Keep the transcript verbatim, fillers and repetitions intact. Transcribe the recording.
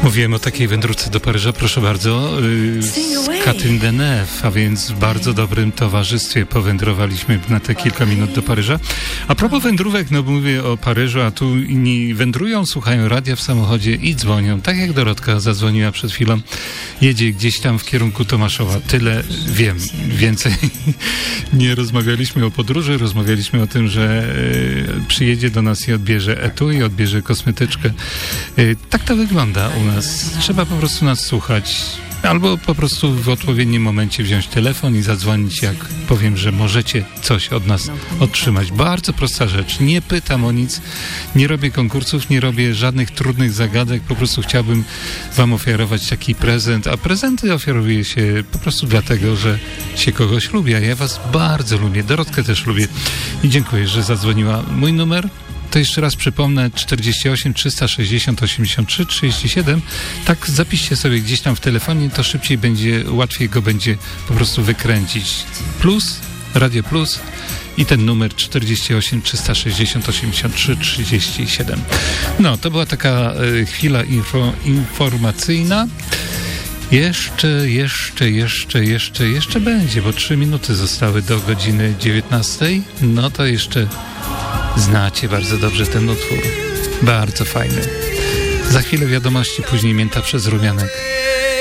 Mówiłem o takiej wędrówce do Paryża, proszę bardzo, yy, z Catherine Deneuve, a więc w bardzo dobrym towarzystwie powędrowaliśmy na te kilka minut do Paryża. A propos wędrówek, no mówię o Paryżu, a tu inni wędrują, słuchają radia w samochodzie i dzwonią. Tak jak Dorotka zadzwoniła przed chwilą, jedzie gdzieś tam w kierunku Tomaszowa. Tyle wiem, więcej nie rozmawialiśmy o podróży, rozmawialiśmy o tym, że yy, przyjedzie do nas i odbierze etui, odbierze kosmetyczkę. Yy, tak to wygląda u nas. Trzeba po prostu nas słuchać, albo po prostu w odpowiednim momencie wziąć telefon i zadzwonić, jak powiem, że możecie coś od nas otrzymać. Bardzo prosta rzecz. Nie pytam o nic, nie robię konkursów, nie robię żadnych trudnych zagadek, po prostu chciałbym wam ofiarować taki prezent, a prezenty ofiaruje się po prostu dlatego, że się kogoś lubi, a ja was bardzo lubię, Dorotkę też lubię i dziękuję, że zadzwoniła. Mój numer? To jeszcze raz przypomnę, czterdzieści osiem trzysta sześćdziesiąt osiemdziesiąt trzy trzydzieści siedem. Tak zapiszcie sobie gdzieś tam w telefonie, to szybciej będzie, łatwiej go będzie po prostu wykręcić. Plus, Radio Plus i ten numer czterdzieści osiem trzysta sześćdziesiąt osiemdziesiąt trzy trzydzieści siedem. No, to była taka y, chwila info, informacyjna. Jeszcze, jeszcze, jeszcze, jeszcze, jeszcze będzie, bo trzy minuty zostały do godziny dziewiętnastej. No to jeszcze znacie bardzo dobrze ten utwór. Bardzo fajny. Za chwilę wiadomości, później Mięta przez Rumianek.